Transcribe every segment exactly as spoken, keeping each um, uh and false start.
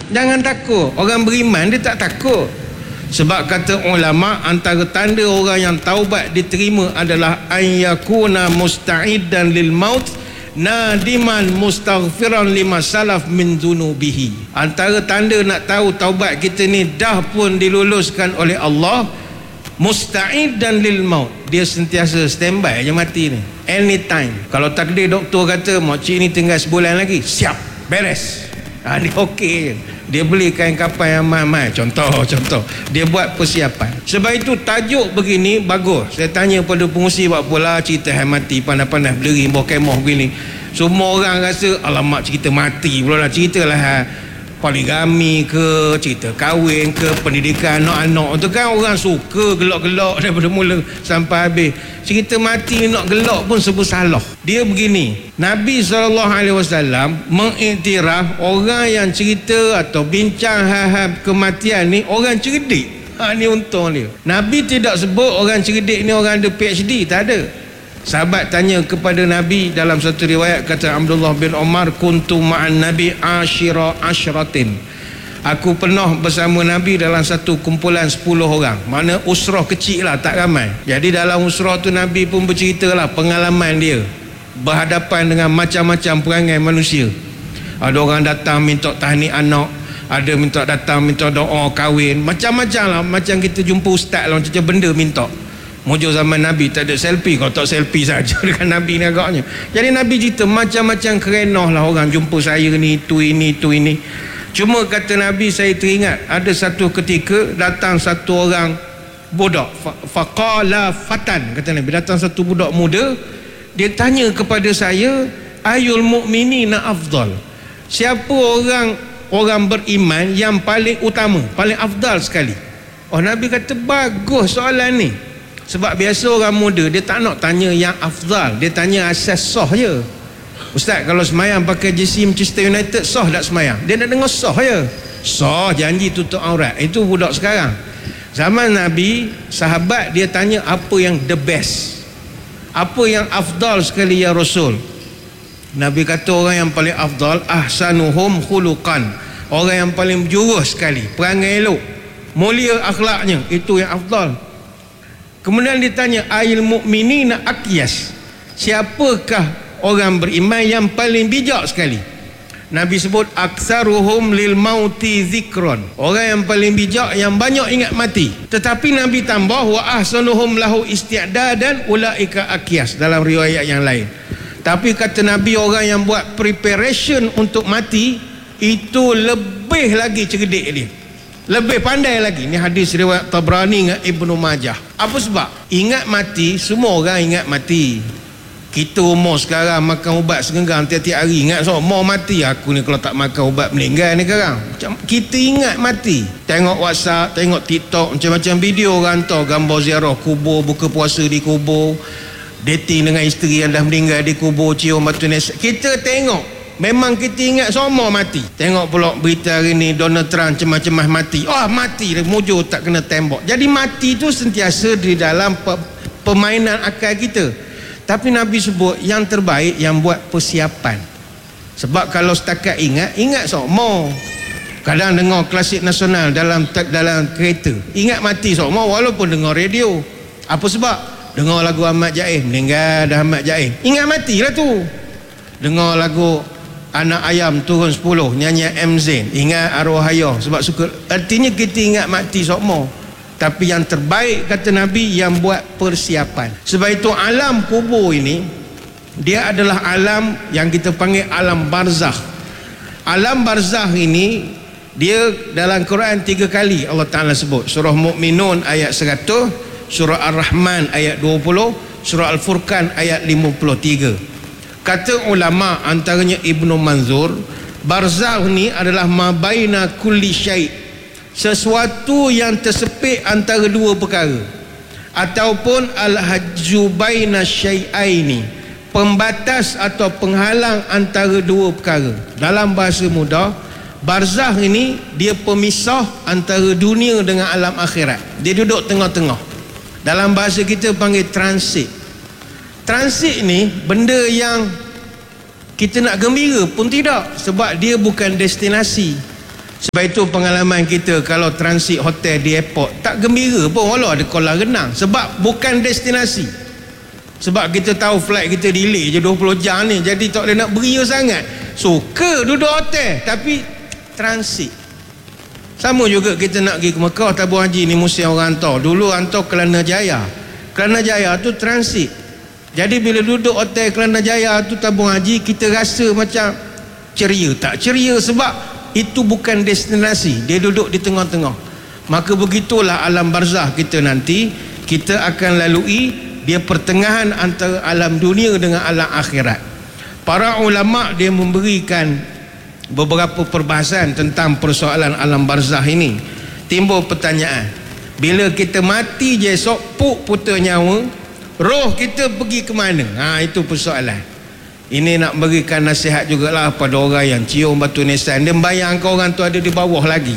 Jangan takut. Orang beriman dia tak takut. Sebab kata ulama, antara tanda orang yang taubat diterima adalah an yakuna musta'idan lil maut nadiman mustaghfiran lima salaf min dunubihi. Antara tanda nak tahu taubat kita ni dah pun diluluskan oleh Allah, musta'idan lil maut, dia sentiasa standby je mati ni, anytime. Kalau takdir doktor kata makcik ni tinggal sebulan lagi, siap, beres, ha, dia okey je. Dia beli kain kapan yang mahal-mahal, contoh contoh dia buat persiapan. Sebab itu tajuk begini bagus. Saya tanya pada pengusi, buat pula cerita hai mati pandai-pandai berdiri bawa kemah begini. Semua orang rasa alamak cerita mati pula lah. Ceritalah ha, poligami ke, cerita kahwin ke, pendidikan anak-anak tu kan orang suka gelak-gelak daripada mula sampai habis. Cerita mati nak gelak pun sebut salah. Dia begini, Nabi sallallahu alaihi wasallam mengiktiraf orang yang cerita atau bincang hal-hal kematian ni orang cerdik. Ha, ni untung dia. Nabi tidak sebut orang cerdik ni orang ada P H D, tak ada. Sahabat tanya kepada Nabi, dalam satu riwayat kata Abdullah bin Umar, kuntu ma'an Nabi ashira ashratin, aku pernah bersama Nabi dalam satu kumpulan sepuluh orang. Mana usrah kecil lah, tak ramai. Jadi dalam usrah tu Nabi pun bercerita lah pengalaman dia berhadapan dengan macam-macam perangai manusia. Ada orang datang minta tahniah anak, ada minta datang minta doa kahwin, macam-macam lah. Macam kita jumpa ustaz lah, macam benda minta. Mujur zaman Nabi tak ada selfie, kalau tak selfie saja dengan Nabi ni agaknya. Jadi Nabi cerita macam-macam kerenah lah orang jumpa saya ni, tu ini, tu ini. Cuma kata Nabi, saya teringat ada satu ketika datang satu orang budak, faqala fatan, kata Nabi, datang satu budak muda, dia tanya kepada saya, ayul mu'minina afdal, siapa orang orang beriman yang paling utama, paling afdal sekali. Oh, Nabi kata bagus soalan ni. Sebab biasa orang muda dia tak nak tanya yang afdal, dia tanya asas sah je. Ustaz, kalau semayang pakai jersey Manchester United sah tak semayang? Dia nak dengar sah je. Sah, janji tutup aurat. Itu budak sekarang. Zaman Nabi, sahabat dia tanya apa yang the best, apa yang afdal sekali ya Rasul. Nabi kata orang yang paling afdal ahsanuhum khuluqan, orang yang paling berjurus sekali, perangai elok, mulia akhlaknya, itu yang afdal. Kemudian ditanya ayil mu'minina aqyas, siapakah orang beriman yang paling bijak sekali? Nabi sebut aktsaruhum lil mauti zikron, orang yang paling bijak yang banyak ingat mati. Tetapi Nabi tambah wa ahsanuhum lahu isti'dadan ulaika aqyas dalam riwayat yang lain. Tapi kata Nabi, orang yang buat preparation untuk mati itu lebih lagi cerdik dia, lebih pandai lagi. Ni hadis riwayat Tabrani dengan Ibnu Majah. Apa sebab? Ingat mati, semua orang ingat mati. Kita umur sekarang makan ubat segenggang tiap-tiap hari, ingat so mau mati. Aku ni kalau tak makan ubat meninggal ni sekarang. Macam kita ingat mati. Tengok WhatsApp, tengok TikTok, macam-macam video orang hantar gambar ziarah kubur, buka puasa di kubur, dating dengan isteri yang dah meninggal di kubur, cium batu nesek. Kita tengok, memang kita ingat semua mati. Tengok pula berita hari ni, Donald Trump cemas-cemas mati. Oh, mati dah, mujur tak kena tembok. Jadi mati tu sentiasa di dalam pe- permainan akal kita. Tapi Nabi sebut yang terbaik yang buat persiapan. Sebab kalau setakat ingat, ingat semua. Kadang dengar klasik nasional dalam dalam kereta, ingat mati semua walaupun dengar radio. Apa sebab? Dengar lagu Ahmad Jaih, meninggal dah Ahmad Jaih, ingat mati lah tu. Dengar lagu Anak Ayam turun sepuluh, nyanyi M Zain, ingat arwah ayah sebab suka. Artinya kita ingat mati semua. Tapi yang terbaik kata Nabi yang buat persiapan. Sebab itu alam kubur ini, dia adalah alam yang kita panggil alam barzakh. Alam barzakh ini, dia dalam Quran tiga kali Allah Ta'ala sebut. Surah Mu'minun ayat seratus, surah Ar-Rahman ayat dua puluh, surah Al-Furqan ayat lima puluh tiga. Kata ulama, antaranya Ibnu Manzur, barzakh ni adalah mabaina kulli syai', sesuatu yang tersepit antara dua perkara, ataupun al-hajju baina syai'aini, pembatas atau penghalang antara dua perkara. Dalam bahasa mudah, barzakh ini dia pemisah antara dunia dengan alam akhirat. Dia duduk tengah-tengah. Dalam bahasa kita panggil transit. Transit ni benda yang kita nak gembira pun tidak, sebab dia bukan destinasi. Sebab itu pengalaman kita kalau transit hotel di airport tak gembira pun walau ada kolam renang, sebab bukan destinasi. Sebab kita tahu flight kita delay je dua puluh jam ni, jadi tak boleh nak beria sangat. Suka duduk hotel tapi transit. Sama juga kita nak pergi ke Mekah tabung haji ni, musim orang hantar. Dulu hantar Kelana Jaya. Kelana Jaya tu transit. Jadi bila duduk hotel Kelana Jaya tu tabung haji, kita rasa macam ceria. Tak ceria sebab itu bukan destinasi, dia duduk di tengah-tengah. Maka begitulah alam barzah kita nanti, kita akan lalui dia pertengahan antara alam dunia dengan alam akhirat. Para ulama dia memberikan beberapa perbahasan tentang persoalan alam barzah ini. Timbul pertanyaan, bila kita mati je esok puk putar nyawa, roh kita pergi ke mana? Ha, itu persoalan. Ini nak berikan nasihat jugalah pada orang yang cium batu nisan. Dia bayangkan orang tu ada di bawah lagi.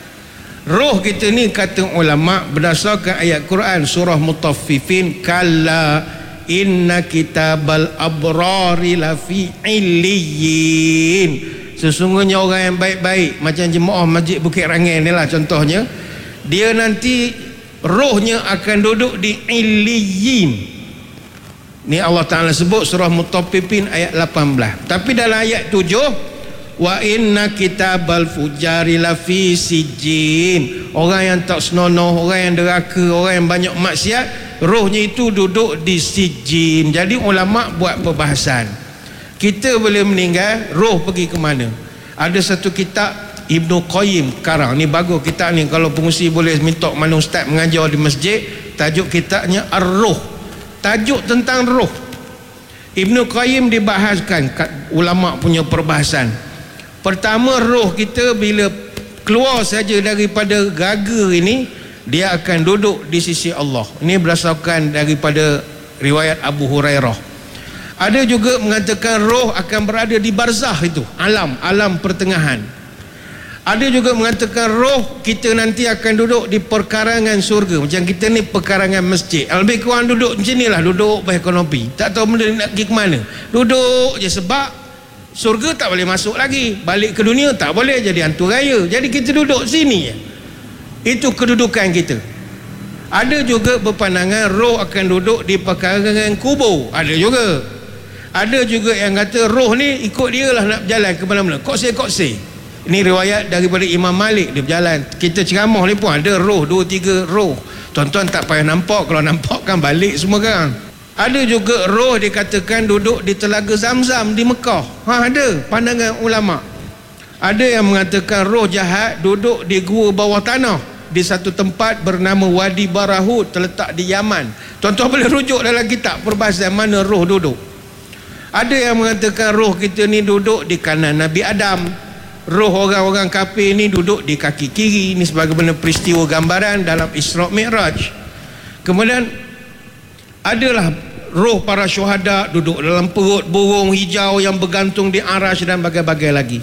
Roh kita ni kata ulama berdasarkan ayat Quran surah Mutaffifin, kalla inna kitabal abrari lafi illiyin. Sesungguhnya orang yang baik-baik macam jemaah Masjid Bukit Rangen ni lah contohnya, dia nanti rohnya akan duduk di illiyin. Ni Allah Ta'ala sebut surah Mutaffifin ayat lapan belas. Tapi dalam ayat tujuh, wa inna kitabal fujari lafi sijin. Orang yang tak senonoh, orang yang deraka, orang yang banyak maksiat, rohnya itu duduk di sijin. Jadi ulama buat perbahasan, kita boleh meninggal, roh pergi ke mana? Ada satu kitab Ibnu Qayyim karang, ni bagus kitab ni, kalau pengusi boleh minta mana ustaz mengajar di masjid. Tajuk kitabnya Ar-Ruh, tajuk tentang roh. Ibnu Qayyim dibahaskan, ulama punya perbahasan. Pertama, roh kita bila keluar saja daripada gaga ini, dia akan duduk di sisi Allah. Ini berdasarkan daripada riwayat Abu Hurairah. Ada juga mengatakan roh akan berada di barzah, itu alam, alam pertengahan. Ada juga mengatakan roh kita nanti akan duduk di perkarangan surga. Macam kita ni perkarangan masjid, lebih kurang duduk macam ni lah, duduk berkonopi, tak tahu benda nak pergi ke mana, duduk je. Sebab surga tak boleh masuk lagi, balik ke dunia tak boleh, jadi hantu raya. Jadi kita duduk sini je. Itu kedudukan kita. Ada juga berpandangan roh akan duduk di perkarangan kubur. Ada juga. Ada juga yang kata roh ni ikut dia lah nak berjalan ke mana-mana, kokse-kokse. Ini riwayat daripada Imam Malik, dia berjalan. Kita ceramah ni pun ada roh, dua tiga roh. Tuan-tuan tak payah nampak, kalau nampak kan balik semua kan. Ada juga roh dikatakan duduk di telaga Zamzam di Mekah. Ha, ada pandangan ulama. Ada yang mengatakan roh jahat duduk di gua bawah tanah di satu tempat bernama Wadi Barahud, terletak di Yaman. Tuan-tuan boleh rujuk dalam kitab perbahasan mana roh duduk. Ada yang mengatakan roh kita ni duduk di kanan Nabi Adam. Roh orang-orang kafir ni duduk di kaki kiri. Ini sebagaimana peristiwa gambaran dalam Isra' Mi'raj. Kemudian adalah roh para syuhada duduk dalam perut burung hijau yang bergantung di arash dan bagai-bagai lagi.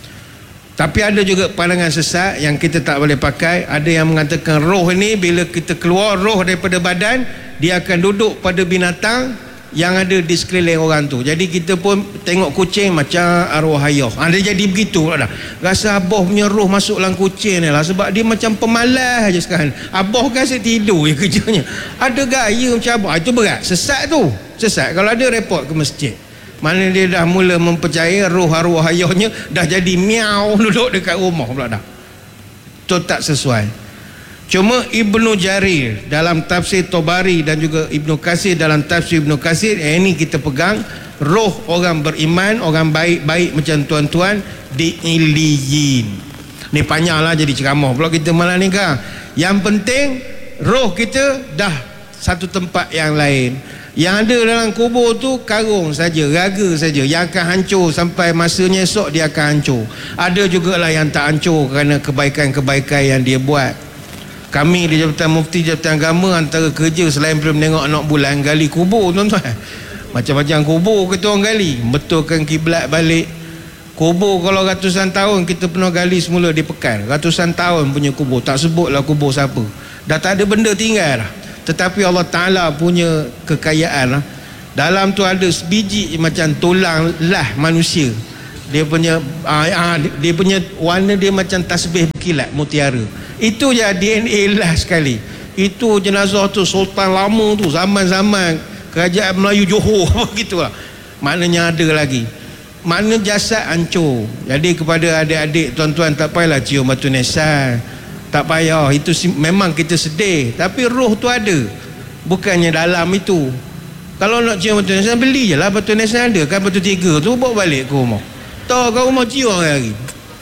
Tapi ada juga pandangan sesat yang kita tak boleh pakai. Ada yang mengatakan roh ini bila kita keluar roh daripada badan, dia akan duduk pada binatang yang ada di sekeliling orang tu. Jadi kita pun tengok kucing macam arwah hayah. Ha, dia jadi begitu lah dah. Rasa abah punya roh masuk dalam kucing ni lah, sebab dia macam pemalas je sekarang. Abah kan asyik tidur je kerjanya. Ada gaya macam abah. Itu berat. Sesat tu. Sesat. Kalau ada report ke masjid. Mana dia dah mula mempercayai roh arwah hayahnya dah jadi miau duduk dekat rumah pula dah. Itu tak sesuai. Cuma Ibnu Jarir dalam tafsir Tabari dan juga Ibnu Katsir dalam tafsir Ibnu Katsir, eh, ini kita pegang roh orang beriman, orang baik-baik macam tuan-tuan di Illiyin. Ni panjanglah jadi ceramah pula kita malam ni kan. Yang penting roh kita dah satu tempat yang lain. Yang ada dalam kubur tu karung saja, raga saja, yang akan hancur sampai masanya esok dia akan hancur. Ada jugalah yang tak hancur kerana kebaikan-kebaikan yang dia buat. Kami di Jabatan Mufti Jabatan Agama, antara kerja selain daripada menengok anak bulan, gali kubur tuan-tuan. Macam-macam kubur kita orang gali, betulkan kiblat balik. Kubur kalau ratusan tahun kita pernah gali semula di Pekan, ratusan tahun punya kubur, tak sebutlah kubur siapa, dah tak ada benda tinggal lah. Tetapi Allah Ta'ala punya kekayaan lah. Dalam tu ada sebiji macam tulang lah manusia, Dia punya uh, uh, dia punya warna dia macam tasbih berkilat mutiara. Itu je D N A last sekali. Itu jenazah tu sultan lama tu, zaman-zaman kerajaan Melayu Johor begitulah. Maknanya ada lagi. Mana jasad hancur. Jadi kepada adik-adik, tuan-tuan, tak payahlah cium batu nisan. Tak payah, itu memang kita sedih, tapi roh tu ada, bukannya dalam itu. Kalau nak cium batu nisan, beli je lah batu nisan, ada kan batu tiga tu, bawa balik ke rumah. Tahu kau rumah cium hari.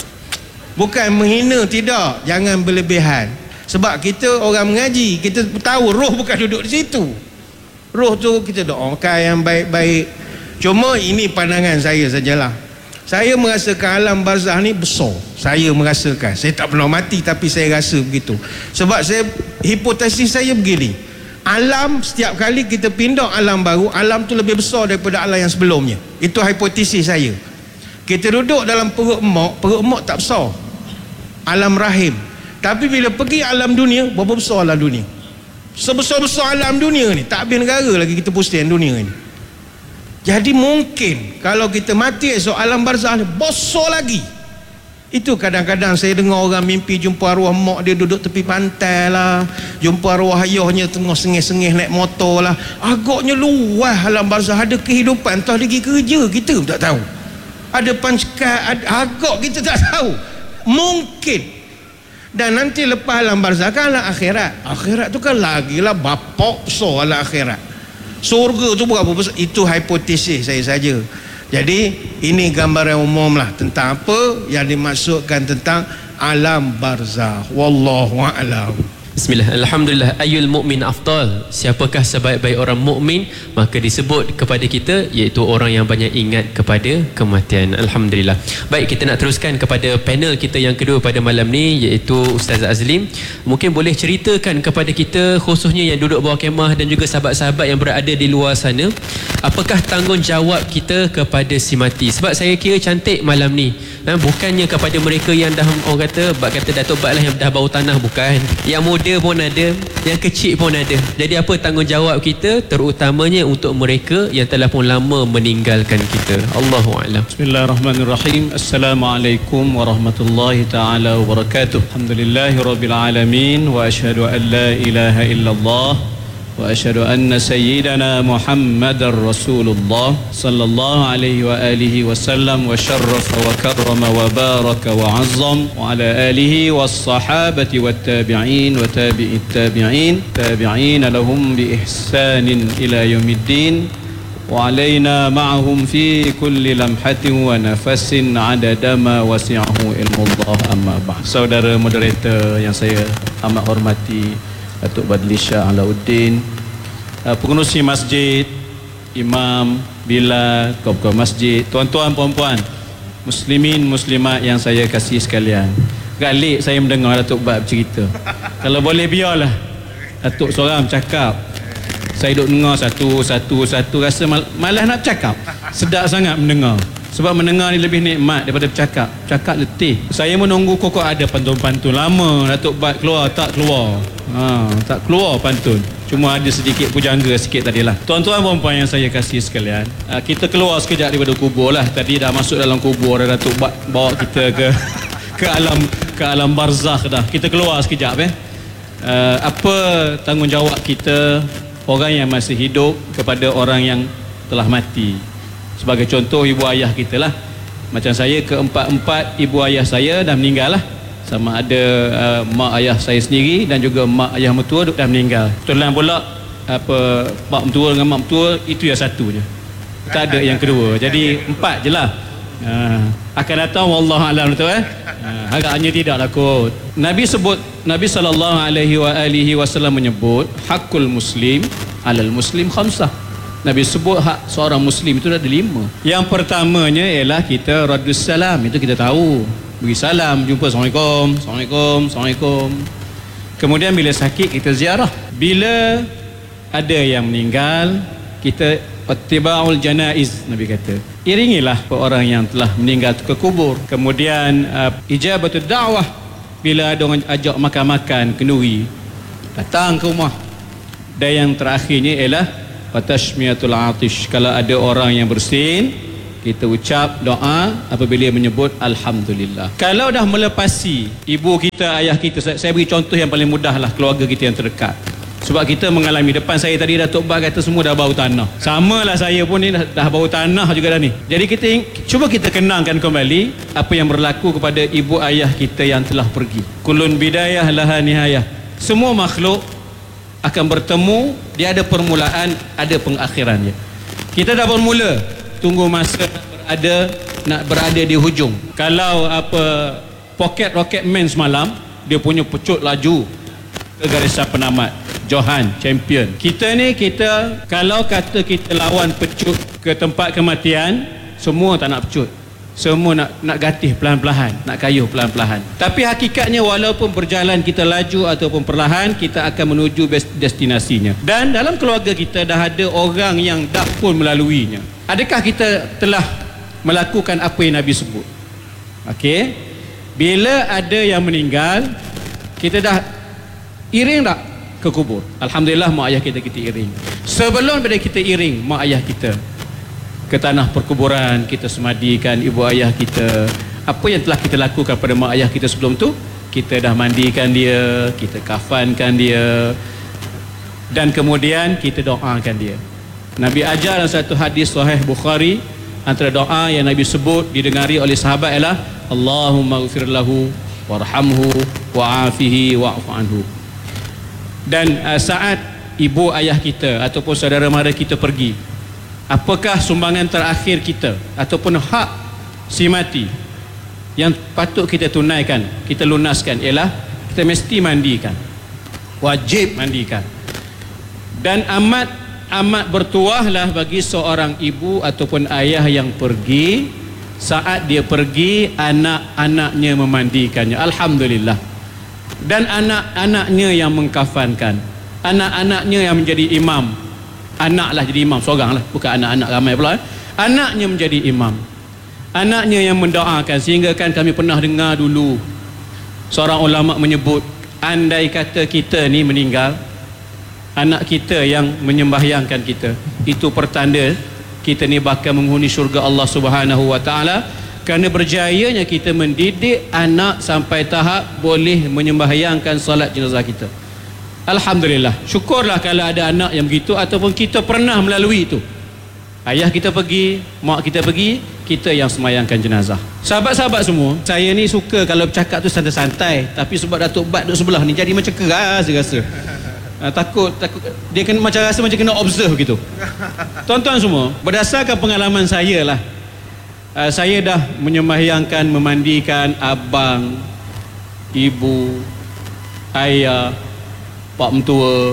Bukan menghina, tidak, jangan berlebihan. Sebab kita orang mengaji, kita tahu roh bukan duduk di situ. Roh tu kita doakan yang baik-baik. Cuma ini pandangan saya sajalah. Saya merasakan alam barzah ni besar. Saya merasakan. Saya tak pernah mati, tapi saya rasa begitu. Sebab saya, hipotesis saya begini. Alam, setiap kali kita pindah alam baru, alam tu lebih besar daripada alam yang sebelumnya. Itu hipotesis saya. Kita duduk dalam perut emak, perut emak tak besar. Alam rahim. Tapi bila pergi alam dunia, berapa besar alam dunia? Sebesar-besar alam dunia ni. Tak habis negara lagi kita pusing dunia ni. Jadi mungkin kalau kita mati esok, alam barzah ni besar lagi. Itu kadang-kadang saya dengar orang mimpi jumpa arwah mak dia duduk tepi pantai lah, jumpa arwah ayahnya tengah sengih-sengih naik motor lah. Agaknya luas alam barzah, ada kehidupan. Entah dia pergi kerja, kita pun tak tahu. Ada pancekat, agak kita tak tahu. Mungkin. Dan nanti lepas alam barzah kan alam akhirat. Akhirat tu kan lagilah bapak besar alam akhirat. Surga tu berapa besar? Itu hipotesis saya saja. Jadi ini gambaran umum lah tentang apa yang dimaksudkan tentang alam barzah. Wallahu a'lam. Bismillah. Alhamdulillah. Ayyul mu'min afdal. Siapakah sebaik-baik orang mukmin? Maka disebut kepada kita iaitu orang yang banyak ingat kepada kematian. Alhamdulillah. Baik, kita nak teruskan kepada panel kita yang kedua pada malam ni, iaitu Ustaz Azlim. Mungkin boleh ceritakan kepada kita, khususnya yang duduk bawah kemah dan juga sahabat-sahabat yang berada di luar sana, apakah tanggungjawab kita kepada si mati? Sebab saya kira cantik malam ni, ha, bukannya kepada mereka yang dah, orang kata, bak kata Datuk Bat lah yang dah bau tanah, bukan. Yang muda pun ada, yang kecil pun ada. Jadi apa tanggungjawab kita, terutamanya untuk mereka yang telah pun lama meninggalkan kita? Allahu a'lam. Bismillahirrahmanirrahim. Assalamualaikum warahmatullahi taala wabarakatuh. Alhamdulillahirabbil alamin wa asyhadu an la ilaha illallah wa asyhadu anna sayyidana Muhammadar Rasulullah sallallahu alaihi wa alihi wasallam wa syarrafa wa karrama wa baraka wa azzam wa ala alihi was sahabati wat tabi'in wa tabi'it tabi'in tabi'in lahum bi ihsanin ila yaumiddin wa alaina ma'ahum fi kulli lamhatin wa nafasin adada ma wasi'ahu ilmullah, amma ba'd. Saudara moderator yang saya amat hormati, Datuk Badli Shah Alauddin, uh, pengurusi masjid, imam, bila, kaum-kaum masjid, tuan-tuan, puan-puan, muslimin, muslimat yang saya kasih sekalian. Galik saya mendengar Datuk Bad bercerita. Kalau boleh biarlah Datuk seorang bercakap. Saya duduk dengar satu, satu, satu, rasa mal, malas nak cakap. Sedap sangat mendengar. Sebab mendengar ni lebih nikmat daripada bercakap. Cakap letih. Saya menunggu kokok ada pantun-pantun. Lama Datuk Bat keluar, tak keluar. Ha, tak keluar pantun. Cuma ada sedikit pujangga sikit tadilah. Tuan-tuan puan-puan yang saya kasih sekalian, kita keluar sekejap daripada kubur lah. Tadi dah masuk dalam kubur, dah Datuk Bat bawa kita ke ke alam ke alam barzakh dah. Kita keluar sekejap eh. Uh, apa tanggungjawab kita orang yang masih hidup kepada orang yang telah mati? Sebagai contoh, ibu ayah kita lah. Macam saya, keempat-empat ibu ayah saya dah meninggal lah. Sama ada uh, mak ayah saya sendiri dan juga mak ayah mertua dah meninggal. Kebetulan pula apa, mak mertua dengan mak mertua itu yang satu je, tak ada yang kedua. Jadi empat je lah. uh, Akan datang wallahu a'lam tu eh. uh, Agaknya tidaklah kot. Nabi sebut, Nabi sallallahu alaihi wa alihi wasallam menyebut hakul muslim alal muslim khamsah. Nabi sebut hak seorang muslim itu ada lima. Yang pertamanya ialah kita radus salam. Itu kita tahu, beri salam, jumpa, Assalamualaikum, Assalamualaikum, Assalamualaikum. Kemudian bila sakit kita ziarah. Bila ada yang meninggal, kita ittiba'ul janaiz, Nabi kata, iringilah orang yang telah meninggal ke kubur. Kemudian uh, ijabatud da'wah, bila ada orang ajak makan-makan kenduri, datang ke rumah. Dan yang terakhirnya ialah watashmiyatul atish, kalau ada orang yang bersin, kita ucap doa apabila menyebut Alhamdulillah. Kalau dah melepasi ibu kita, ayah kita, saya, saya beri contoh yang paling mudah lah, keluarga kita yang terdekat. Sebab kita mengalami, depan saya tadi Datuk Bas kata semua dah bau tanah. Sama lah saya pun ni dah, dah bau tanah juga dah ni. Jadi kita cuba kita kenangkan kembali apa yang berlaku kepada ibu ayah kita yang telah pergi. Kulun bidayah laha nihayah. Semua makhluk akan bertemu, dia ada permulaan, ada pengakhirannya. Kita dah bermula, tunggu masa nak berada nak berada di hujung. Kalau apa poket rocket man semalam, dia punya pecut laju ke garisan penamat. Johan champion. Kita ni kita kalau kata kita lawan pecut ke tempat kematian, semua tak nak pecut. Semua nak nak gatih pelan-pelan, nak kayuh pelan-pelan. Tapi hakikatnya walaupun berjalan kita laju ataupun perlahan, kita akan menuju destinasinya. Dan dalam keluarga kita dah ada orang yang dah pun melaluinya. Adakah kita telah melakukan apa yang Nabi sebut? Okey. Bila ada yang meninggal, kita dah iring tak ke kubur? Alhamdulillah mak ayah kita kita iring. Sebelum pada kita iring mak ayah kita ke tanah perkuburan, kita semadikan ibu ayah kita. Apa yang telah kita lakukan pada mak ayah kita sebelum tu? Kita dah mandikan dia, kita kafankan dia, dan kemudian kita doakan dia. Nabi ajar dalam satu hadis sahih Bukhari, antara doa yang Nabi sebut didengari oleh sahabat ialah Allahumma ghfir lahu warhamhu wa'afihi wa'fu anhu. Dan uh, saat ibu ayah kita ataupun saudara mara kita pergi, apakah sumbangan terakhir kita ataupun hak si mati yang patut kita tunaikan, kita lunaskan, ialah kita mesti mandikan, wajib mandikan. Dan amat amat bertuahlah bagi seorang ibu ataupun ayah yang pergi, saat dia pergi anak-anaknya memandikannya. Alhamdulillah. Dan anak-anaknya yang mengkafankan, anak-anaknya yang menjadi imam. Anaklah jadi imam seorang lah, bukan anak-anak ramai pula. Anaknya menjadi imam, anaknya yang mendoakan. Sehingga kan kami pernah dengar dulu seorang ulama menyebut, andai kata kita ni meninggal, anak kita yang menyembahyangkan kita, itu pertanda kita ni bakal menghuni syurga Allah Subhanahu wa taala. Kerana berjayanya kita mendidik anak sampai tahap boleh menyembahyangkan solat jenazah kita. Alhamdulillah. Syukurlah kalau ada anak yang begitu, ataupun kita pernah melalui itu. Ayah kita pergi, mak kita pergi, kita yang semayangkan jenazah. Sahabat-sahabat semua, saya ni suka kalau bercakap tu santai-santai, tapi sebab Datuk Bat duduk sebelah ni jadi macam keras saya rasa. Uh, takut takut dia kena macam rasa macam kena observe gitu. Tuan-tuan semua, berdasarkan pengalaman saya lah, Uh, saya dah menyembahyangkan, memandikan abang, ibu, ayah, pak mentua,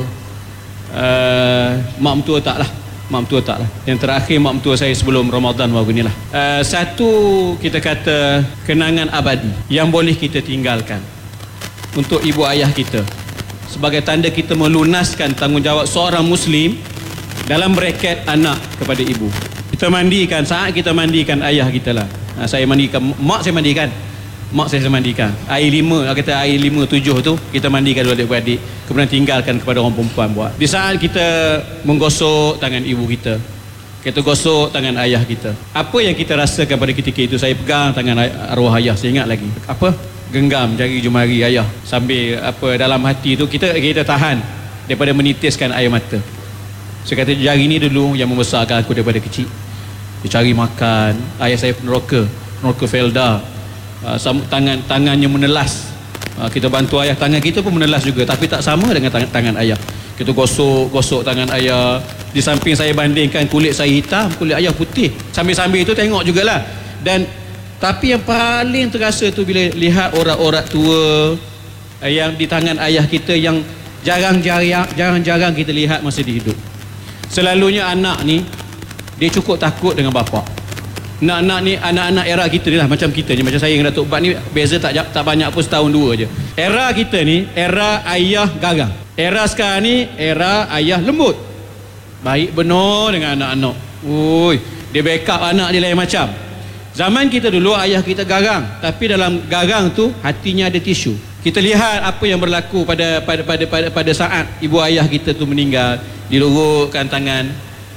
uh, mak mentua tak lah, mak mentua tak lah. Yang terakhir mak mentua saya sebelum Ramadan baru ni lah. Uh, satu kita kata kenangan abadi yang boleh kita tinggalkan untuk ibu ayah kita, sebagai tanda kita melunaskan tanggungjawab seorang Muslim dalam braket anak kepada ibu. Kita mandikan, saat kita mandikan ayah kita lah. Ha, saya mandikan, mak saya mandikan. Mak saya mandikan. Air lima, kata air lima tujuh tu, kita mandikan dua adik-beradik. Kemudian tinggalkan kepada orang perempuan buat. Di saat kita menggosok tangan ibu kita, kita gosok tangan ayah kita, apa yang kita rasakan pada ketika itu? Saya pegang tangan arwah ayah, saya ingat lagi. Apa? Genggam jari jemari ayah. Sambil apa dalam hati tu, kita kita tahan daripada menitiskan air mata. Saya kata jari ni dulu yang membesarkan aku daripada kecil. Dia cari makan. Ayah saya peneroka, peneroka Felda. Uh, tangan tangannya menelas. Uh, kita bantu ayah, tangan kita pun menelas juga, tapi tak sama dengan tangan, tangan ayah. Kita gosok, gosok tangan ayah. Di samping saya bandingkan kulit saya hitam, kulit ayah putih. Sambil-sambil itu tengok jugalah. Dan tapi yang paling terasa tu bila lihat orat-orat tua uh, yang di tangan ayah kita, yang jarang-jarang jarang-jarang kita lihat masa dia hidup. Selalunya anak ni dia cukup takut dengan bapa. Anak-anak ni, anak-anak era kita ni lah, macam kita ni, macam saya dengan Datuk Bat ni, beza tak tak banyak pun, setahun dua je. Era kita ni era ayah garang. Era sekarang ni era ayah lembut, baik benar dengan anak-anak. Ui, dia backup anak dia lain macam. Zaman kita dulu ayah kita garang, tapi dalam garang tu hatinya ada tisu. Kita lihat apa yang berlaku pada pada pada pada, pada saat ibu ayah kita tu meninggal. Dilurukkan tangan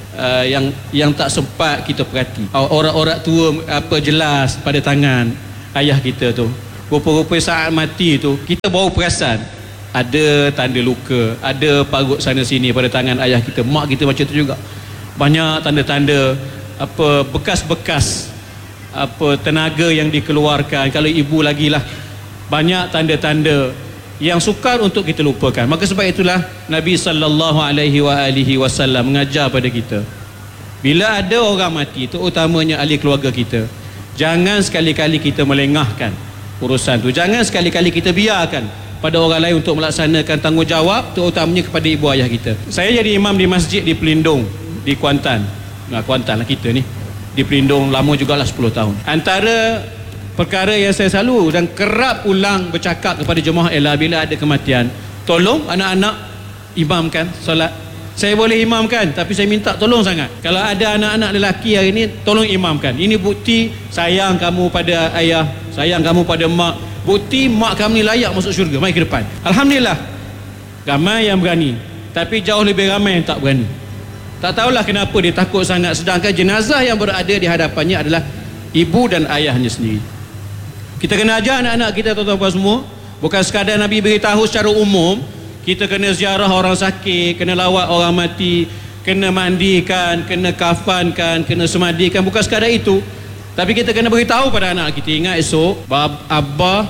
uh, yang yang tak sempat kita perhati. Orang-orang tua apa jelas pada tangan ayah kita tu. Rupa-rupa saat mati tu kita baru perasan ada tanda luka, ada parut sana sini pada tangan ayah kita. Mak kita macam tu juga. Banyak tanda-tanda apa bekas-bekas apa tenaga yang dikeluarkan. Kalau ibu lagi lah, banyak tanda-tanda yang sukar untuk kita lupakan. Maka sebab itulah Nabi sallallahu alaihi wa alihi wasallam mengajar pada kita, bila ada orang mati, terutamanya ahli keluarga kita, jangan sekali-kali kita melengahkan urusan tu. Jangan sekali-kali kita biarkan pada orang lain untuk melaksanakan tanggungjawab, terutamanya kepada ibu ayah kita. Saya jadi imam di masjid di Pelindung, di Kuantan. Nah, Kuantan lah kita ni. Di Pelindung lama jugalah sepuluh tahun. Antara perkara yang saya selalu dan kerap ulang bercakap kepada jemaah ialah bila ada kematian, tolong anak-anak imamkan solat. Saya boleh imamkan, tapi saya minta tolong sangat, kalau ada anak-anak lelaki hari ini, tolong imamkan. Ini bukti sayang kamu pada ayah, sayang kamu pada mak. Bukti mak kamu ni layak masuk syurga. Mari ke depan. Alhamdulillah, ramai yang berani, tapi jauh lebih ramai yang tak berani. Tak tahulah kenapa dia takut sangat, sedangkan jenazah yang berada di hadapannya adalah ibu dan ayahnya sendiri. Kita kena ajar anak-anak kita, tuan-tuan semua. Bukan sekadar Nabi beritahu secara umum, kita kena ziarah orang sakit, kena lawat orang mati, kena mandikan, kena kafankan, kena semadikan. Bukan sekadar itu, tapi kita kena beritahu pada anak kita, ingat esok bab, abah,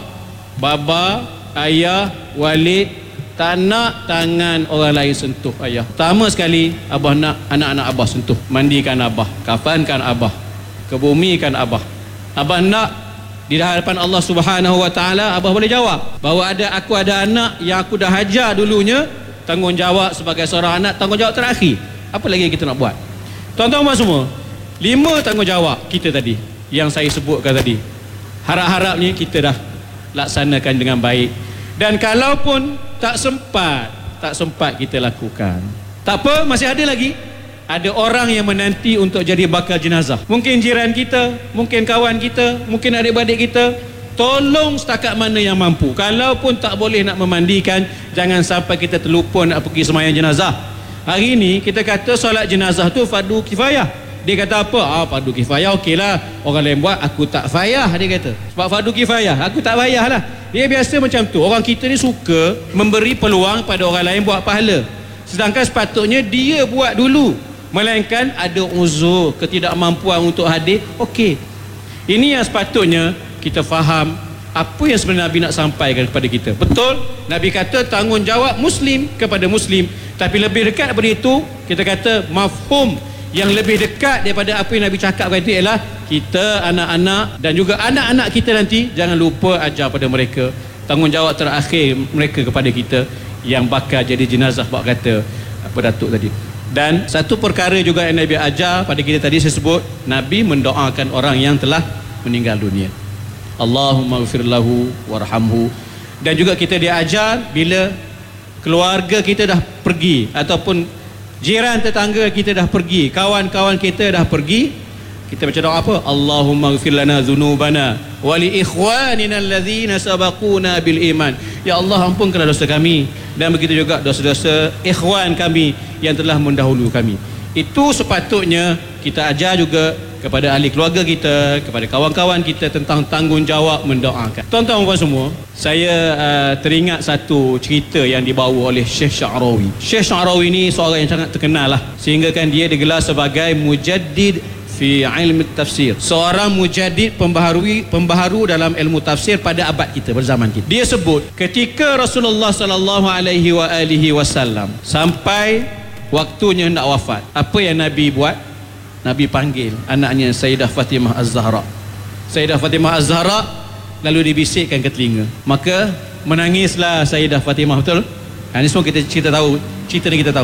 baba, ayah, walid tak nak tangan orang lain sentuh ayah. Pertama sekali, abah nak anak-anak abah sentuh, mandikan abah, kafankan abah, kebumikan abah. Abah nak di hadapan Allah Subhanahu wa taala, abah boleh jawab bahawa ada aku ada anak yang aku dah hajar dulunya, tanggungjawab sebagai seorang anak, tanggungjawab terakhir. Apa lagi kita nak buat? Tuan-tuan semua, lima tanggungjawab kita tadi yang saya sebutkan tadi, harap-harapnya kita dah laksanakan dengan baik. Dan kalaupun tak sempat, tak sempat kita lakukan, tak apa, masih ada lagi. Ada orang yang menanti untuk jadi bakal jenazah. Mungkin jiran kita, mungkin kawan kita, mungkin adik-beradik kita. Tolong setakat mana yang mampu. Kalaupun tak boleh nak memandikan, jangan sampai kita terlupa nak pergi sembahyang jenazah. Hari ini kita kata solat jenazah tu fardu kifayah. Dia kata apa? Ah, fardu kifayah okeylah. Orang lain buat, aku tak payah, dia kata. Sebab fardu kifayah, aku tak payah lah. Dia biasa macam tu. Orang kita ni suka memberi peluang pada orang lain buat pahala, sedangkan sepatutnya dia buat dulu. Melainkan ada uzur, ketidakmampuan untuk hadir, okey. Ini yang sepatutnya kita faham apa yang sebenarnya Nabi nak sampaikan kepada kita. Betul, Nabi kata tanggungjawab Muslim kepada Muslim, tapi lebih dekat daripada itu, kita kata mafhum yang lebih dekat daripada apa yang Nabi cakapkan itu ialah kita, anak-anak dan juga anak-anak kita nanti, jangan lupa ajar pada mereka tanggungjawab terakhir mereka kepada kita yang bakal jadi jenazah, bak kata apa Datuk tadi. Dan satu perkara juga yang Nabi ajar pada kita tadi, saya sebut, Nabi mendoakan orang yang telah meninggal dunia. Allahumma ghfir lahu warhamhu. Dan juga kita diajar bila keluarga kita dah pergi, ataupun jiran tetangga kita dah pergi, kawan-kawan kita dah pergi, kita baca doa apa? Allahumma ghfir lana dhunubana wa li ikhwanina alladhina sabaquna bil iman. Ya Allah, ampunkanlah dosa kami dan begitu juga dosa-dosa ikhwan kami yang telah mendahulu kami. Itu sepatutnya kita ajar juga kepada ahli keluarga kita, kepada kawan-kawan kita tentang tanggungjawab mendoakan. Tuan-tuan dan puan semua, saya uh, teringat satu cerita yang dibawa oleh Syekh Sya'rawi. Syekh Sya'rawi ni seorang yang sangat terkenal lah, sehingga kan dia digelar sebagai mujaddid fi ilmu tafsir, seorang mujaddid, pembaharui pembaharu dalam ilmu tafsir pada abad kita, berzaman kita. Dia sebut ketika Rasulullah sallallahu alaihi wa alihi wasallam sampai waktunya hendak wafat, apa yang Nabi buat? Nabi panggil anaknya Sayyidah Fatimah Az-Zahra. Sayyidah Fatimah Az-Zahra lalu dibisikkan ke telinga, maka menangislah Sayyidah Fatimah, betul? Ha, ini semua kita cerita tahu, cerita ni kita tahu.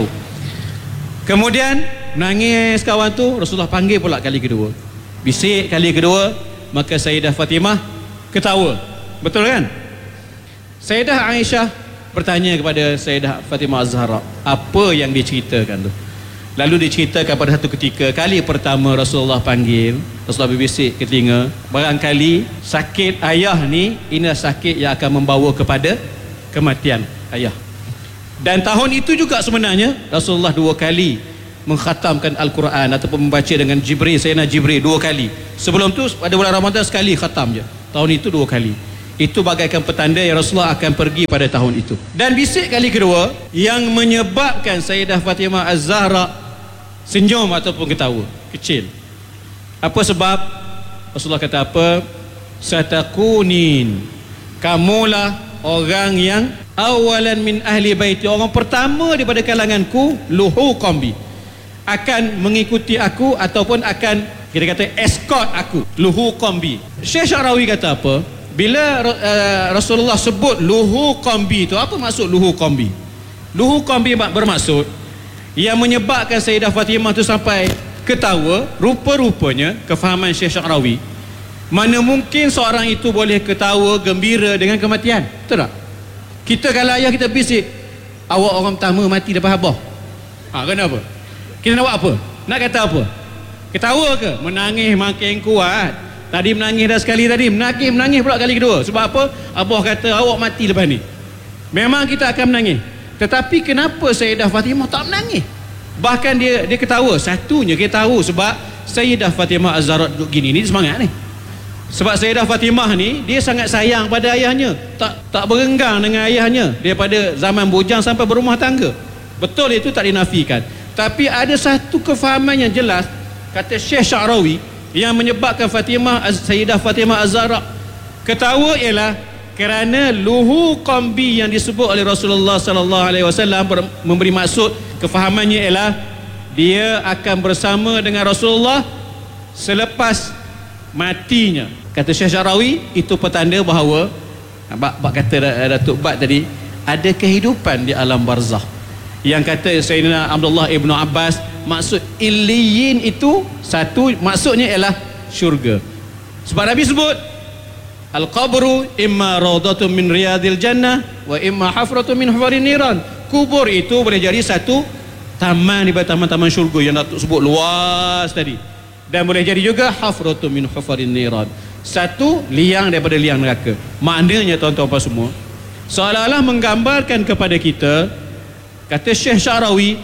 Kemudian nangis kawan tu, Rasulullah panggil pula kali kedua, bisik kali kedua, maka Sayyidah Fatimah ketawa, betul kan? Sayyidah Aisyah bertanya kepada Sayyidah Fatimah Az-Zahra, apa yang diceritakan tu? Lalu diceritakan pada satu ketika, kali pertama Rasulullah panggil, Rasulullah berbisik ke telinga, barangkali sakit ayah ni, inilah sakit yang akan membawa kepada kematian ayah. Dan tahun itu juga sebenarnya Rasulullah dua kali mengkhatamkan Al-Quran ataupun membaca dengan Jibril, Sayyidina Jibril dua kali. Sebelum tu pada bulan Ramadan sekali khatam je. Tahun itu dua kali. Itu bagaikan petanda yang Rasulullah akan pergi pada tahun itu. Dan bisik kali kedua yang menyebabkan Sayyidah Fatimah Az-Zahra senyum ataupun ketawa kecil. Apa sebab? Rasulullah kata apa? Satakunin, kamulah orang yang awalan min ahli baiti, orang pertama daripada kalanganku, luhu qambi, akan mengikuti aku ataupun akan kita kata escort aku, luhu qambi. Syekh Syarawi kata apa? Bila uh, Rasulullah sebut luhu qambi itu, apa maksud luhu qambi? Luhu qambi bermaksud yang menyebabkan Sayyidah Fatimah tu sampai ketawa, rupa-rupanya kefahaman Syekh Syarawi, mana mungkin seorang itu boleh ketawa gembira dengan kematian? Betul tak? Kita kalau ayah kita bisik, awak orang pertama mati lepas abah, ha, kenapa? Kita nak buat apa? Nak kata apa? Ketawa ke? Menangis makin kuat. Tadi menangis dah sekali tadi, menangis menangis pula kali kedua. Sebab apa? Abah kata awak mati lepas ni. Memang kita akan menangis. Tetapi kenapa Sayyidah Fatimah tak menangis? Bahkan dia dia ketawa. Satunya kita tahu sebab Sayyidah Fatimah Az-Zahra duduk gini ni semangat ni. Sebab Sayyidah Fatimah ni dia sangat sayang pada ayahnya, tak tak berenggang dengan ayahnya daripada zaman bujang sampai berumah tangga. Betul, itu tak dinafikan. Tapi ada satu kefahaman yang jelas, kata Syekh Syarawi, yang menyebabkan Fatimah Sayyidah Fatimah Az-Zahra ketawa ialah kerana luhu qambi yang disebut oleh Rasulullah sallallahu alaihi wasallam memberi maksud, kefahamannya ialah dia akan bersama dengan Rasulullah selepas matinya. Kata Syekh Syarawi, itu petanda bahawa bak, bak kata Datuk Bat tadi, ada kehidupan di alam barzah. Yang kata Sayyidina Abdullah Ibn Abbas, maksud Illiyin itu satu, maksudnya ialah syurga. Sebab Nabi sebut al-qabru imma rawdatun min riyadil jannah wa imma hafratun min hufarin niran. Kubur itu boleh jadi satu taman di taman-taman syurga yang Datuk sebut luas tadi, dan boleh jadi juga hafratun min hufarin niran, satu liang daripada liang neraka. Maknanya tuan-tuan puan semua, seolah-olah menggambarkan kepada kita, kata Syekh Syarawi,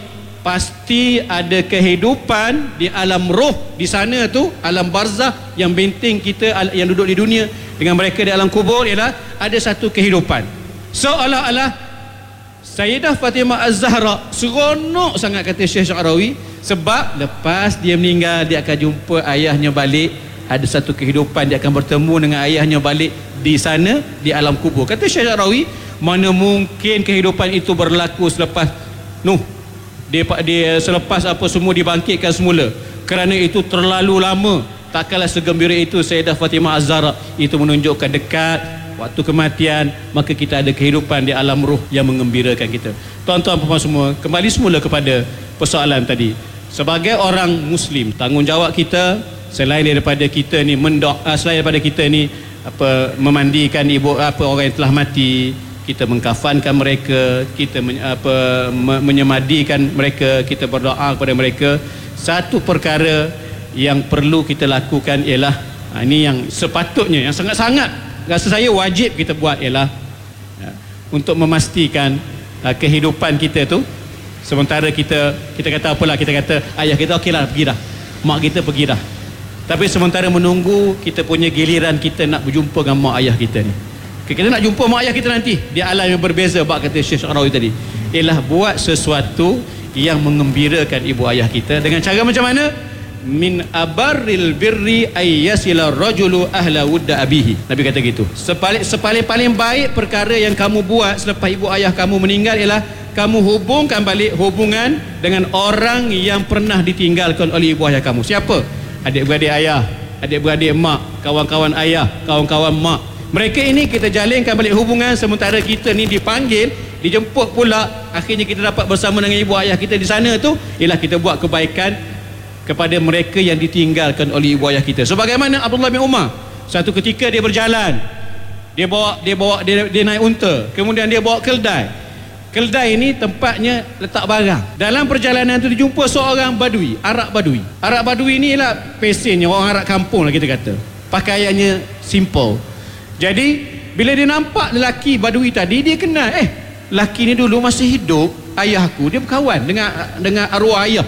pasti ada kehidupan di alam roh di sana tu, alam barzah yang benteng kita yang duduk di dunia dengan mereka di alam kubur, ialah ada satu kehidupan. Seolah-olah Sayyidah Fatimah Az-Zahra seronok sangat, kata Syekh Syarawi, sebab lepas dia meninggal dia akan jumpa ayahnya balik, ada satu kehidupan, dia akan bertemu dengan ayahnya balik di sana di alam kubur. Kata Syekh Syarawi, mana mungkin kehidupan itu berlaku selepas Nuh dia, dia selepas apa semua dibangkitkan semula, kerana itu terlalu lama. Takkanlah segembira itu Sayyidah Fatimah Az-Zahra. Itu menunjukkan dekat waktu kematian, maka kita ada kehidupan di alam ruh yang mengembirakan kita. Tuan-tuan puan semua, kembali semula kepada persoalan tadi. Sebagai orang Muslim, tanggungjawab kita selain daripada kita ni mendoa, selain daripada kita ni apa memandikan ibu apa orang yang telah mati, kita mengkafankan mereka, kita men, apa menyemadikan mereka, kita berdoa kepada mereka. Satu perkara yang perlu kita lakukan ialah, ha, ini yang sepatutnya, yang sangat-sangat rasa saya wajib kita buat ialah, ya, untuk memastikan uh, kehidupan kita tu, sementara kita kita kata apalah, kita kata ayah kita okeylah pergi dah, mak kita pergi dah, tapi sementara menunggu kita punya giliran kita nak berjumpa dengan mak ayah kita ni. Kita nak jumpa mak ayah kita nanti di alam yang berbeza, bak kata Syekh Syarawi tadi, ialah buat sesuatu yang mengembirakan ibu ayah kita. Dengan cara macam mana? Min abarril birri ayyasila rajulu ahla wudda abihi. Nabi kata gitu. Sepaling, sepaling-paling baik perkara yang kamu buat selepas ibu ayah kamu meninggal ialah kamu hubungkan balik hubungan dengan orang yang pernah ditinggalkan oleh ibu ayah kamu. Siapa? Adik-beradik ayah, adik-beradik mak, kawan-kawan ayah, kawan-kawan mak. Mereka ini kita jalinkan balik hubungan, sementara kita ni dipanggil, dijemput pula, akhirnya kita dapat bersama dengan ibu ayah kita di sana tu, ialah kita buat kebaikan kepada mereka yang ditinggalkan oleh ibu ayah kita. Sebagaimana Abdullah bin Umar, satu ketika dia berjalan, dia bawa dia bawa dia, dia naik unta, kemudian dia bawa keldai. Keldai ini tempatnya letak barang. Dalam perjalanan itu dijumpa seorang badui, Arab badui. Arab badui ni ialah pesennya orang Arab kampung lah kita kata. Pakaiannya simple. Jadi bila dia nampak lelaki badui tadi, dia kenal, eh lelaki ni dulu masih hidup ayahku, dia berkawan dengan dengan arwah ayah.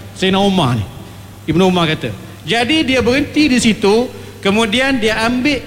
Sayyidina Umar ni. Ibnu Umar kata. Jadi dia berhenti di situ, kemudian dia ambil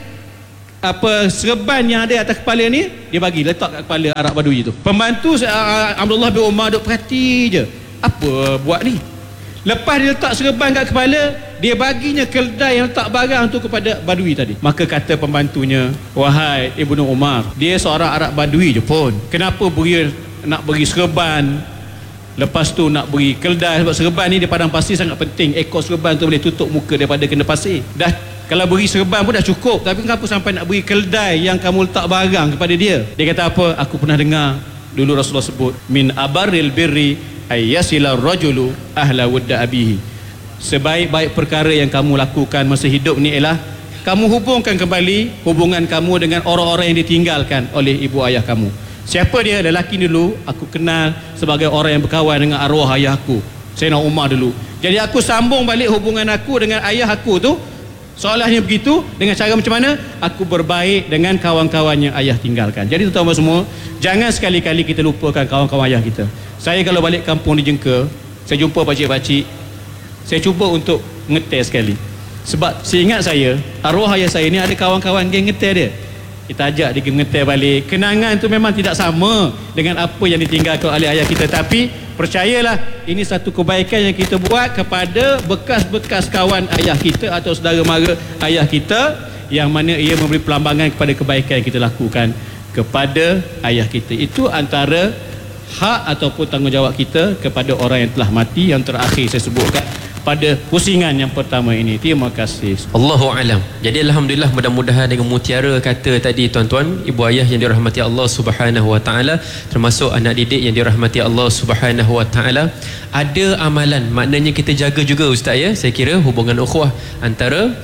apa serban yang ada atas kepala ni, dia bagi letak kat kepala Arab Badui tu. Pembantu uh, Abdullah bin Umar duk perhati je. Apa buat ni? Lepas dia letak serban kat kepala, dia baginya keldai yang letak barang tu kepada Badui tadi. Maka kata pembantunya, wahai Ibnu Umar, dia seorang Arab Badui je pun, kenapa beri nak beri serban, lepas tu nak beri keldai? Sebab serban ni di padang pasir sangat penting. Ekor serban tu boleh tutup muka daripada kena pasir. Dah kalau beri serban pun dah cukup, tapi kenapa sampai nak beri keldai yang kamu letak barang kepada dia? Dia kata apa? Aku pernah dengar dulu Rasulullah sebut, min abarril birri ayyasila rajulu ahla wadda abihi. Sebaik-baik perkara yang kamu lakukan masa hidup ni ialah kamu hubungkan kembali hubungan kamu dengan orang-orang yang ditinggalkan oleh ibu ayah kamu. Siapa dia? Lelaki dulu aku kenal sebagai orang yang berkawan dengan arwah ayah aku, Sayyidina Umar dulu. Jadi aku sambung balik hubungan aku dengan ayah aku tu. Soalnya begitu, dengan cara macam mana? Aku berbaik dengan kawan-kawan yang ayah tinggalkan. Jadi tuan-tuan semua, jangan sekali-kali kita lupakan kawan-kawan ayah kita. Saya kalau balik kampung di Jengka, saya jumpa pakcik-pakcik, saya cuba untuk ngetes sekali. Sebab seingat saya, arwah ayah saya ni ada kawan-kawan geng ngetes dia. Kita ajak dia ngetes balik. Kenangan tu memang tidak sama dengan apa yang ditinggalkan oleh ayah kita, tapi percayalah, ini satu kebaikan yang kita buat kepada bekas-bekas kawan ayah kita atau saudara mara ayah kita, yang mana ia memberi pelambangan kepada kebaikan yang kita lakukan kepada ayah kita. Itu antara hak ataupun tanggungjawab kita kepada orang yang telah mati, yang terakhir saya sebutkan pada pusingan yang pertama ini. Terima kasih. Allahu alam. Jadi alhamdulillah, mudah-mudahan dengan mutiara kata tadi tuan-tuan, ibu ayah yang dirahmati Allah Subhanahu wa taala, termasuk anak didik yang dirahmati Allah Subhanahu wa taala, ada amalan, maknanya kita jaga juga ustaz ya. Saya kira hubungan ukhuwah antara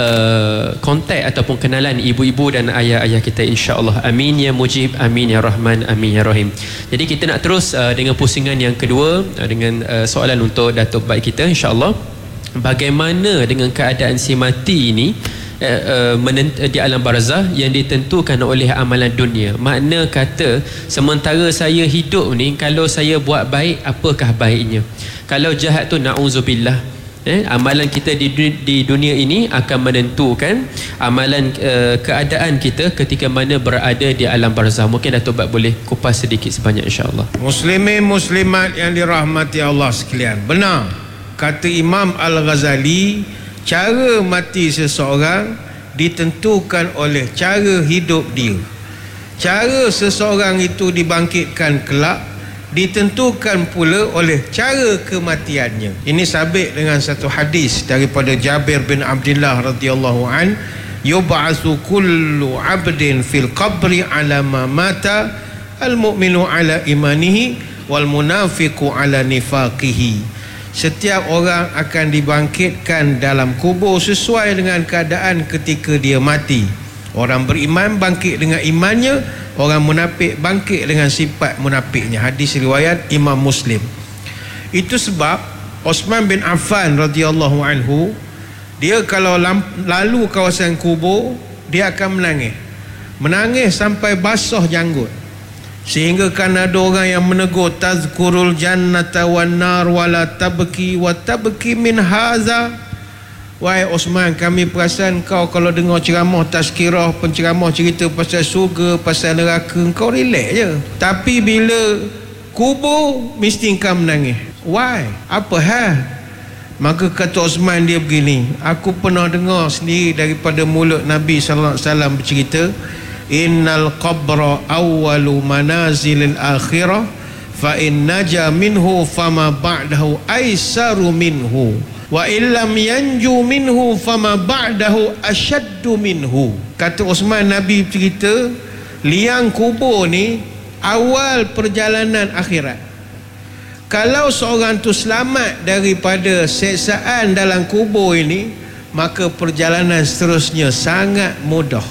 Uh, kontak ataupun kenalan ibu-ibu dan ayah-ayah kita, insya-Allah. Amin ya mujib, amin ya rahman, amin ya rahim. Jadi kita nak terus uh, dengan pusingan yang kedua, uh, dengan uh, soalan untuk Datuk Baik kita, insya-Allah. Bagaimana dengan keadaan si mati ini uh, uh, di alam barzah yang ditentukan oleh amalan dunia? Makna kata, sementara saya hidup ni, kalau saya buat baik, apakah baiknya? Kalau jahat tu, na'udzubillah, Eh, amalan kita di, di dunia ini akan menentukan amalan uh, keadaan kita ketika mana berada di alam barzah. Mungkin Datuk Bat boleh kupas sedikit sebanyak, insya-Allah. Muslimin muslimat yang dirahmati Allah sekalian, benar kata Imam Al-Ghazali, cara mati seseorang ditentukan oleh cara hidup dia. Cara seseorang itu dibangkitkan kelak ditentukan pula oleh cara kematiannya. Ini sabit dengan satu hadis daripada Jabir bin Abdullah radhiyallahu an, yub'atsu kullu 'abdin fil qabri 'ala ma mata, al mu'minu 'ala imanihi wal munafiqu 'ala nifaqihi. Setiap orang akan dibangkitkan dalam kubur sesuai dengan keadaan ketika dia mati. Orang beriman bangkit dengan imannya, orang munafik bangkit dengan sifat munafiknya. Hadis riwayat Imam Muslim. Itu sebab Osman bin Affan radhiyallahu anhu, dia kalau lalu kawasan kubur, dia akan menangis. Menangis sampai basah janggut. Sehingga kan ada orang yang menegur, tazkurul jannata wan nar wala tabki wa tabki min haza. Wahai Osman, kami perasan kau kalau dengar ceramah tazkirah, penceramah cerita pasal surga, pasal neraka, kau relax je. Tapi bila kubur, mesti kau menangis. Why? Apa hal? Maka kata Osman dia begini, aku pernah dengar sendiri daripada mulut Nabi sallallahu alaihi wasallam bercerita, innal qabra awwalu manazilil akhirah fa in naja minhu fama ba'dahu aisaru minhu wa illam yanju minhu fama ba'dahu ashaddu minhu. Kata Osman, Nabi cerita liang kubur ni awal perjalanan akhirat. Kalau seorang tu selamat daripada seksaan dalam kubur ini, maka perjalanan seterusnya sangat mudah.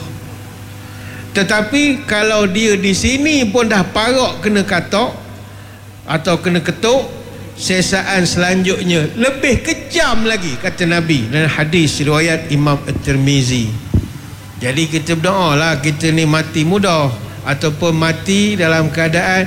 Tetapi kalau dia di sini pun dah parok kena katok atau kena ketuk, seksaan selanjutnya lebih kejam lagi, kata Nabi dan hadis riwayat Imam At-Tirmizi. Jadi kita berdoa lah kita ni mati mudah ataupun mati dalam keadaan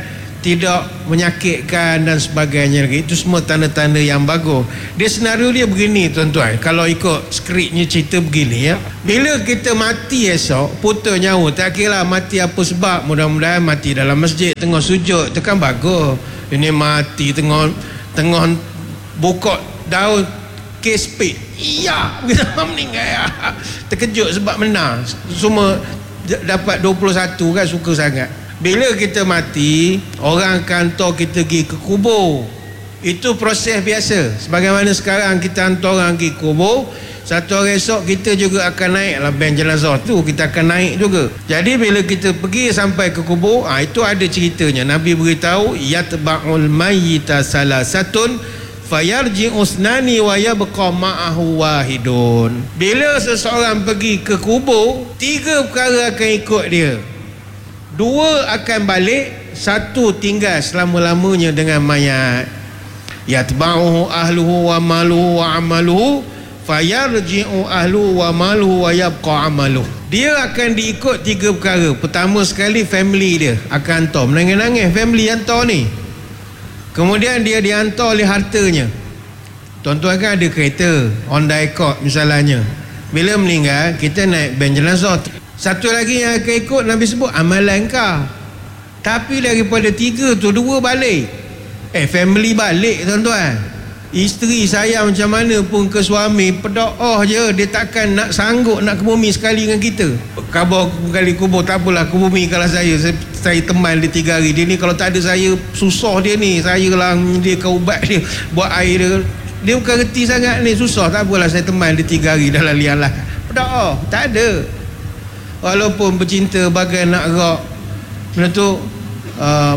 tidak menyakitkan dan sebagainya lagi. Itu semua tanda-tanda yang bagus. Dia senario dia begini tuan-tuan, kalau ikut skripnya cerita begini ya, bila kita mati esok putus nyawa, tak kira mati apa sebab, mudah-mudahan mati dalam masjid tengah sujud, itu kan bagus. Ini mati tengah tengah bokok daun kespit, iya kita meninggal ya. Terkejut sebab menang semua dapat dua puluh satu kan, suka sangat. Bila kita mati, orang kantor kita pergi ke kubur. Itu proses biasa. Sebagaimana sekarang kita hantar orang pergi kubur, satu hari esok kita juga akan naik lah ben jenazah tu, kita akan naik juga. Jadi bila kita pergi sampai ke kubur, ha, itu ada ceritanya. Nabi beritahu, yatba'ul mayyita salasatun fayarji'u usnani wa yabqa ma'ahu wahidun. Bila seseorang pergi ke kubur, tiga perkara akan ikut dia. Dua akan balik, satu tinggal selama-lamanya dengan mayat. Yatba'uhu ahluhu wa maluhu wa amaluhu fayarji'u ahluhu wa maluhu wa yabqa amaluhu. Dia akan diikut tiga perkara. Pertama sekali, family dia akan hantar. Menangis-nangis family hantar ni. Kemudian dia dihantar oleh hartanya. Tuan-tuan kan ada kereta Honda Accord misalnya, bila meninggal kita naik ben jenazah. Satu lagi yang akan ikut, Nabi sebut amalan kau. Tapi daripada tiga tu, dua balik. Eh family balik tuan-tuan. Isteri saya macam mana pun ke suami, berdoa je, dia takkan nak sanggup nak ke bumi sekali dengan kita. Khabar kali kubur, tak apalah ke bumi kalau saya, saya saya teman dia tiga hari. Dia ni kalau tak ada saya, susah dia ni. Saya lah dia ke ubat dia, buat air dia. Dia bukan reti sangat ni, susah. Tak apalah saya teman dia tiga hari dalam liang lah. Berdoa, tak ada. Walaupun bercinta bagai nak rak, benda tu uh,